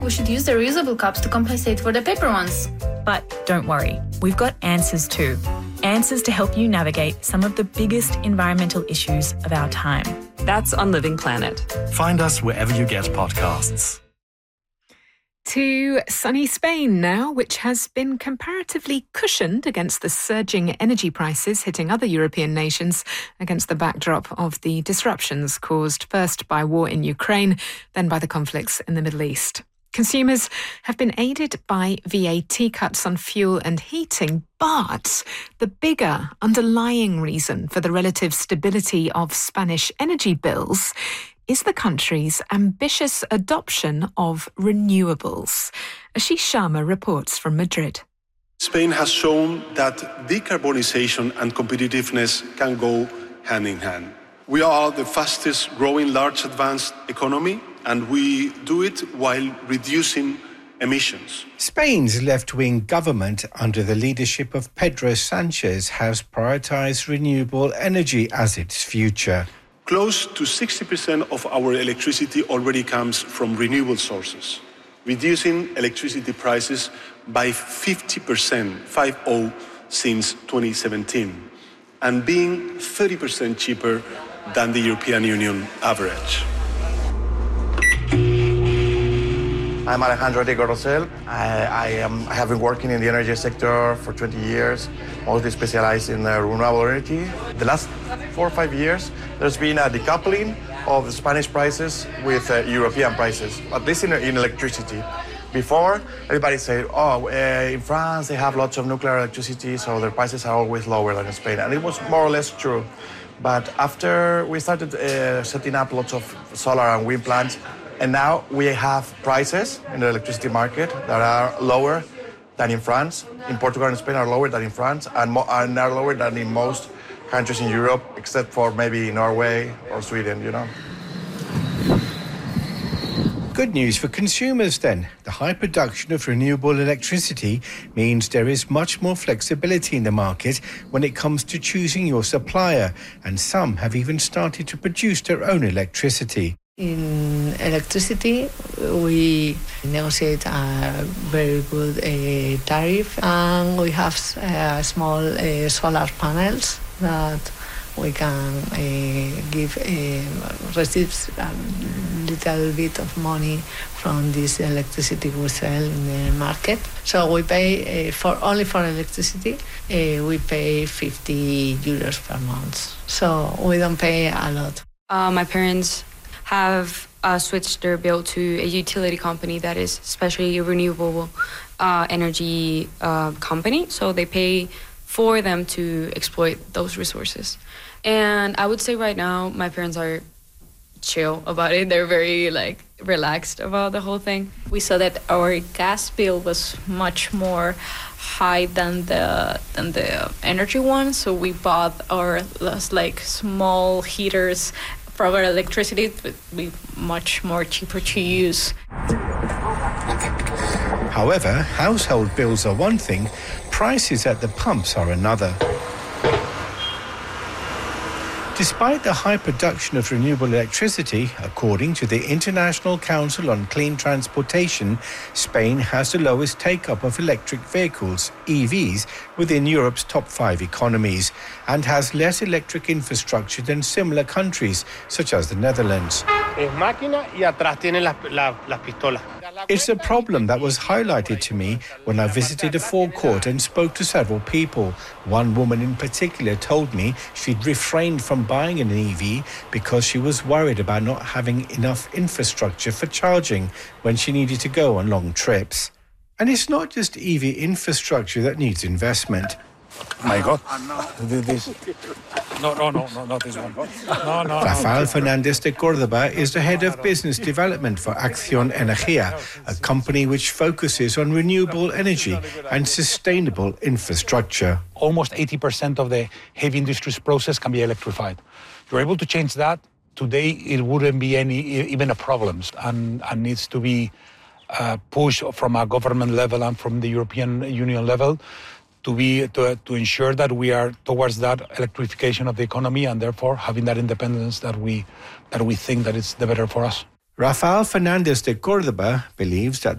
We should use the reusable cups to compensate for the paper ones. But don't worry, we've got answers too. Answers to help you navigate some of the biggest environmental issues of our time. That's on Living Planet. Find us wherever you get podcasts. To sunny Spain now, which has been comparatively cushioned against the surging energy prices hitting other European nations against the backdrop of the disruptions caused first by war in Ukraine, then by the conflicts in the Middle East. Consumers have been aided by VAT cuts on fuel and heating, but the bigger underlying reason for the relative stability of Spanish energy bills is the country's ambitious adoption of renewables. Ashish Sharma reports from Madrid. Spain has shown that decarbonization and competitiveness can go hand in hand. We are the fastest growing large advanced economy, and we do it while reducing emissions. Spain's left-wing government, under the leadership of Pedro Sanchez, has prioritised renewable energy as its future. Close to 60% of our electricity already comes from renewable sources, reducing electricity prices by 50%, 50, since 2017, and being 30% cheaper than the European Union average. I'm Alejandro Rico Rosell. I have been working in the energy sector for 20 years, mostly specialized in renewable energy. The last 4 or 5 years, there's been a decoupling of the Spanish prices with European prices, at least in electricity. Before, everybody said, in France, they have lots of nuclear electricity, so their prices are always lower than in Spain. And it was more or less true. But after we started setting up lots of solar and wind plants, and now we have prices in the electricity market that are lower than in France. In Portugal and Spain are lower than in France, and are lower than in most countries in Europe, except for maybe Norway or Sweden, you know. Good news for consumers then. The high production of renewable electricity means there is much more flexibility in the market when it comes to choosing your supplier, and some have even started to produce their own electricity. In electricity, we negotiate a very good tariff, and we have small solar panels that we can receive a little bit of money from this electricity we sell in the market. So we pay only for electricity, we pay 50 euros per month. So we don't pay a lot. My parents have switched their bill to a utility company that is especially a renewable energy company. So they pay for them to exploit those resources. And I would say right now, my parents are chill about it. They're very relaxed about the whole thing. We saw that our gas bill was much more high than the energy one. So we bought our small heaters for our electricity. It would be much more cheaper to use. However, household bills are one thing, prices at the pumps are another. Despite the high production of renewable electricity, according to the International Council on Clean Transportation, Spain has the lowest take-up of electric vehicles, EVs, within Europe's top 5 economies, and has less electric infrastructure than similar countries, such as the Netherlands. It's a problem that was highlighted to me when I visited a forecourt and spoke to several people. One woman in particular told me she'd refrained from buying an EV because she was worried about not having enough infrastructure for charging when she needed to go on long trips. And it's not just EV infrastructure that needs investment. My God, this. No, not this one. No. Rafael Fernandez de Córdoba is the head of business development for Acción Energía, a company which focuses on renewable energy and sustainable infrastructure. Almost 80% of the heavy industries process can be electrified. You're able to change that. Today, it wouldn't be even a problem, and needs to be pushed from a government level and from the European Union level to ensure that we are towards that electrification of the economy, and therefore having that independence that we think that it's the better for us. Rafael Fernandez de Córdoba believes that